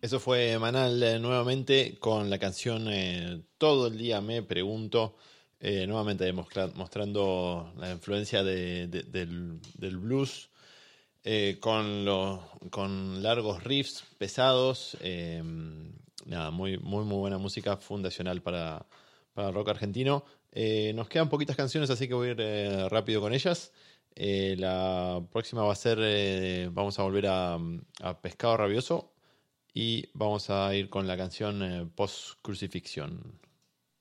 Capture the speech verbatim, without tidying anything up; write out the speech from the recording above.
Eso fue Manal eh, nuevamente con la canción eh, Todo el día me pregunto, eh, nuevamente mostra- mostrando la influencia de- de- del, del blues, eh, con, los, con largos riffs pesados. Eh, nada, muy, muy, muy buena música fundacional para, para el rock argentino. Eh, nos quedan poquitas canciones, así que voy a ir eh, rápido con ellas. Eh, la próxima va a ser, eh, vamos a volver a, a Pescado Rabioso y vamos a ir con la canción eh, Post Crucifixión.